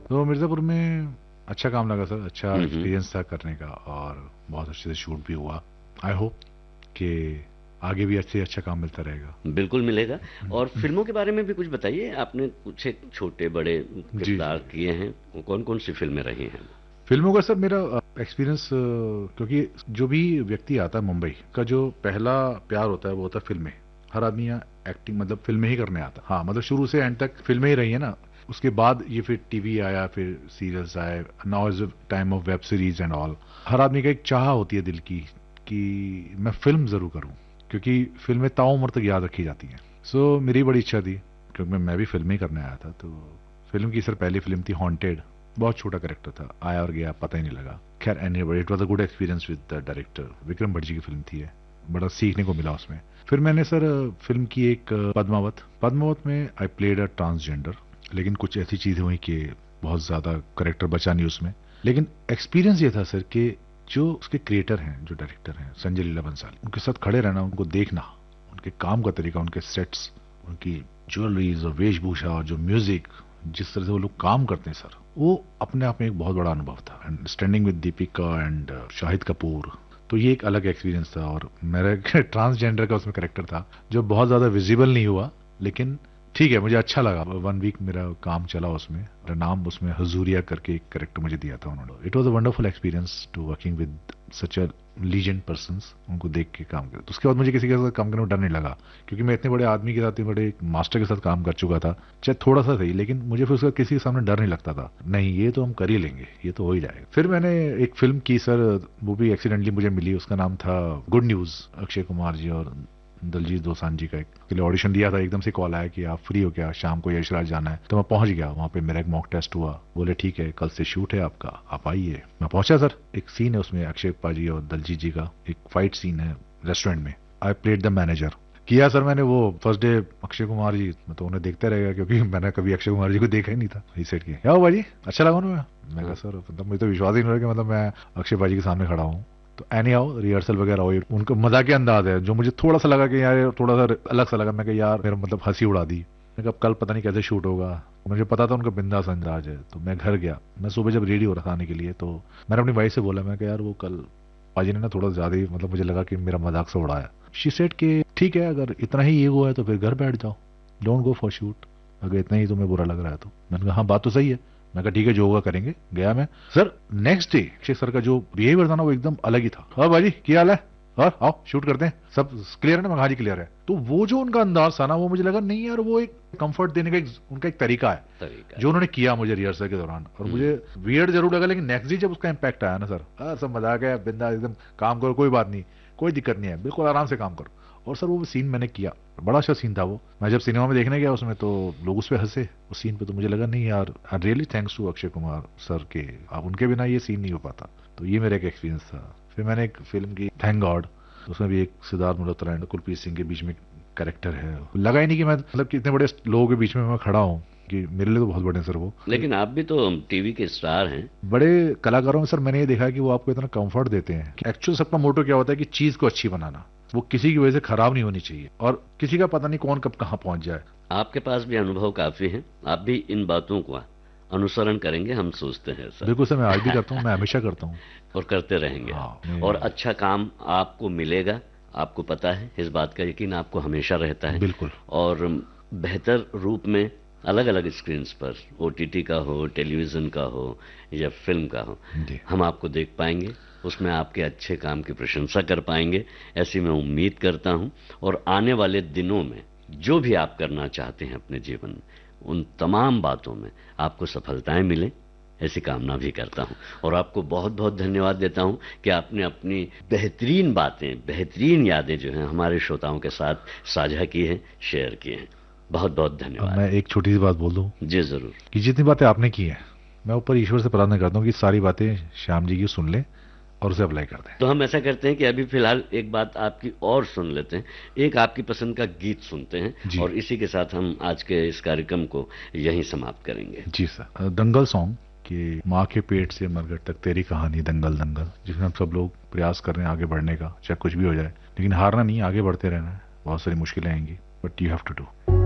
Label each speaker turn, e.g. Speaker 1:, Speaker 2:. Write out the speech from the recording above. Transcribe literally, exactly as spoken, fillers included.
Speaker 1: तो मिर्ज़ापुर में अच्छा काम लगा सर, अच्छा
Speaker 2: हम्म हम्म।
Speaker 1: एक्सपीरियंस था करने का और बहुत अच्छे से शूट भी हुआ। आई होप कि आगे भी अच्छे अच्छा काम मिलता रहेगा।
Speaker 2: बिल्कुल मिलेगा। और
Speaker 1: हम्म,
Speaker 2: फिल्मों के बारे में भी कुछ बताइए, आपने कुछ एक छोटे बड़े
Speaker 1: जी जी।
Speaker 2: किरदार किए हैं, कौन कौन सी फिल्में रही हैं?
Speaker 1: फिल्मों का सर मेरा एक्सपीरियंस, क्योंकि जो भी व्यक्ति आता है मुंबई का जो पहला प्यार होता है वो होता है फिल्में। हर आदमी यहाँ एक्टिंग मतलब फिल्में ही करने आता है। हाँ मतलब शुरू से एंड तक फिल्में ही रही है ना। उसके बाद ये फिर टीवी आया, फिर सीरियल्स आए, now is time of web series and all. हर आदमी का एक चाह होती है दिल की कि मैं फिल्म जरूर करूं, क्योंकि फिल्में ताउम्र तक याद रखी जाती हैं। सो so, मेरी बड़ी इच्छा थी, क्योंकि मैं मैं भी फिल्म ही करने आया था। तो फिल्म की सर पहली फिल्म थी हॉन्टेड। बहुत छोटा कैरेक्टर था, आया और गया पता ही नहीं लगा। खैर anyway it was a good experience with the director. Vikram Bhatt ji की फिल्म थी ये, बड़ा सीखने को मिला उसमें। फिर मैंने सर फिल्म की एक पद्मावत। पद्मावत में आई प्लेड अ ट्रांसजेंडर, लेकिन कुछ ऐसी चीजें हुई कि बहुत ज्यादा करेक्टर बचा नहीं उसमें। लेकिन एक्सपीरियंस ये था सर कि जो उसके क्रिएटर हैं, जो डायरेक्टर हैं संजय लीला बंसाली, उनके साथ खड़े रहना, उनको देखना, उनके काम का तरीका, उनके सेट्स, उनकी ज्वेलरीज और वेशभूषा और जो म्यूजिक, जिस तरह से वो लोग काम करते हैं सर, वो अपने आप में एक बहुत बड़ा अनुभव था। And standing with Deepika and Shahid Kapoor, तो ये एक अलग एक्सपीरियंस था। और मेरा ट्रांसजेंडर का उसमें करेक्टर था जो बहुत ज्यादा विजिबल नहीं हुआ, लेकिन ठीक है, मुझे अच्छा लगा। वन वीक मेरा काम चला उसमें। मेरा नाम उसमें हजूरिया करके एक करेक्टर मुझे दिया था उन्होंने। It was a wonderful experience to working with such a legend persons, उनको देख के काम किया। तो उसके बाद मुझे किसी के साथ काम करने में डर नहीं लगा, क्योंकि मैं इतने बड़े आदमी के साथ, इतने बड़े मास्टर के साथ काम कर चुका था। चाहे थोड़ा सा सही, लेकिन मुझे फिर उसका किसी के सामने डर नहीं लगता था। नहीं, ये तो हम कर ही लेंगे, ये तो हो ही जाएगा। फिर मैंने एक फिल्म की सर, वो भी एक्सीडेंटली मुझे मिली। उसका नाम था गुड न्यूज। अक्षय कुमार जी और दलजीत दोसांझ जी का एक के लिए ऑडिशन दिया था। एकदम से कॉल आया कि आप फ्री हो क्या, शाम को यशराज जाना है। तो मैं पहुंच गया वहां पे। मेरा एक मॉक टेस्ट हुआ, बोले ठीक है कल से शूट है आपका, आप आइए। मैं पहुंचा सर। एक सीन है उसमें अक्षय पाजी और दलजीत जी का, एक फाइट सीन है रेस्टोरेंट में। I played the manager. किया सर मैंने वो फर्स्ट डे। अक्षय कुमार जी, मैं तो उन्हें देखते रहेगा क्योंकि मैंने कभी अक्षय कुमार जी को देखा ही नहीं था। ही सेट किया, क्या हो भाजी, अच्छा लगा उन्हें? मैं कहा
Speaker 2: हाँ।
Speaker 1: सर मतलब मुझे तो विश्वास ही नहीं हो रहा कि मतलब मैं अक्षय भाजी के सामने खड़ा हूँ। तो एनी हाउ रिहर्सल वगैरह हुई। उनका मजाकिया अंदाज है जो मुझे थोड़ा सा लगा कि यार ये थोड़ा सा अलग सा लगा। मैं कहा यार मेरा मतलब हंसी उड़ा दी। मैं कहा कल पता नहीं कैसे शूट होगा। मुझे पता था उनका बिंदास अंदाज है। तो मैं घर गया। मैं सुबह जब रेडी हो रहा था आने के लिए, तो मैंने अपनी वाइफ से बोला, मैं कहा यार वो कल पाजी ने ना थोड़ा ज्यादा ही मतलब मुझे लगा कि मेरा मजाक से उड़ाया। शी सेड कि ठीक है, अगर इतना ही ये हुआ है तो फिर घर बैठ जाओ, डोंट गो फॉर शूट, अगर इतना ही तुम्हें बुरा लग रहा है तो। मैंने कहा हाँ बात तो सही है। मैं कहा ठीक है, जो होगा करेंगे। गया मैं sir. Next day Akshay sir का जो बिहेवियर था ना वो एकदम अलग ही था। हाँ भाजी क्या हाल है, और आओ शूट करते हैं, सब क्लियर है ना? मैं हाँ जी क्लियर है। तो वो जो उनका अंदाज था ना, वो मुझे लगा नहीं यार, वो एक कंफर्ट देने का एक, उनका एक तरीका है
Speaker 2: तरीका
Speaker 1: जो
Speaker 2: है।
Speaker 1: उन्होंने किया मुझे रिहर्सल के दौरान। और
Speaker 2: हम्म।
Speaker 1: मुझे वियर्ड जरूर लगा, लेकिन नेक्स्ट डे जब उसका इम्पैक्ट आया ना सर, हाँ सब मजाक है, बिंदा एकदम काम करो, कोई बात नहीं, कोई दिक्कत नहीं है, बिल्कुल आराम से काम करो। और सर वो सीन मैंने किया, बड़ा अच्छा सीन था वो। मैं जब सिनेमा में देखने गया उसमें, तो लोग उस पर हंसे उस सीन पे। तो मुझे लगा नहीं यार, really thanks to Akshay Kumar sir के, अब उनके बिना ये सीन नहीं हो पाता। तो ये मेरा एक एक्सपीरियंस था। फिर मैंने एक फिल्म की थैंक गॉड। उसमें भी एक सिद्धार्थ मल्होत्रा एंड कुलप्रीत सिंह के बीच में कैरेक्टर है। लगा ही नहीं कि मैं मतलब कि इतने बड़े लोगों के बीच में मैं खड़ा हूँ, कि मेरे लिए तो बहुत बड़े हैं सर वो।
Speaker 2: लेकिन आप भी तो टीवी के स्टार हैं।
Speaker 1: बड़े कलाकारों में सर मैंने ये देखा है कि वो आपको इतना कंफर्ट देते हैं कि एक्चुअल सबका मोटो क्या होता है कि चीज को अच्छी बनाना, वो किसी की वजह से खराब नहीं होनी चाहिए। और किसी का पता नहीं कौन कब कहाँ पहुंच जाए।
Speaker 2: आपके पास भी अनुभव काफी है, आप भी इन बातों का अनुसरण करेंगे, हम सोचते हैं
Speaker 1: बिल्कुल सर, मैं आज भी
Speaker 2: सर।
Speaker 1: करता हूँ, मैं हमेशा करता हूँ।
Speaker 2: और करते रहेंगे।
Speaker 1: हाँ
Speaker 2: और
Speaker 1: मैं,
Speaker 2: अच्छा काम आपको मिलेगा, आपको पता है, इस बात का यकीन आपको हमेशा रहता है।
Speaker 1: बिल्कुल।
Speaker 2: और बेहतर रूप में अलग अलग स्क्रीन्स पर, ओटीटी का हो, टेलीविज़न का हो या फिल्म का हो,
Speaker 1: जी
Speaker 2: हम आपको देख पाएंगे, उसमें आपके अच्छे काम की प्रशंसा कर पाएंगे, ऐसी मैं उम्मीद करता हूं। और आने वाले दिनों में जो भी आप करना चाहते हैं अपने जीवन में, उन तमाम बातों में आपको सफलताएं मिलें, ऐसी कामना भी करता हूं। और आपको बहुत बहुत धन्यवाद देता हूं कि आपने अपनी बेहतरीन बातें, बेहतरीन यादें जो हैं हमारे श्रोताओं के साथ साझा की हैं, शेयर की हैं। बहुत बहुत
Speaker 1: अब
Speaker 2: धन्यवाद।
Speaker 1: मैं एक छोटी सी बात बोल दूं
Speaker 2: जी जरूर।
Speaker 1: कि जितनी बातें आपने की है, मैं ऊपर ईश्वर से प्रार्थना करता हूँ कि सारी बातें श्याम जी की सुन ले और उसे अप्लाई कर दें।
Speaker 2: तो हम ऐसा करते हैं कि अभी फिलहाल एक बात आपकी और सुन लेते हैं, एक आपकी पसंद का गीत सुनते हैं,
Speaker 1: जी
Speaker 2: और इसी के साथ हम आज के इस कार्यक्रम को यहीं समाप्त करेंगे।
Speaker 1: जी सर, दंगल सॉन्ग कि माँ के पेट से मरघट तक तेरी कहानी दंगल दंगल, जिसमें हम सब लोग प्रयास कर रहे हैं आगे बढ़ने का, चाहे कुछ भी हो जाए, लेकिन हारना नहीं, आगे बढ़ते रहना है। बहुत सारी मुश्किलें आएंगी, but you have to do.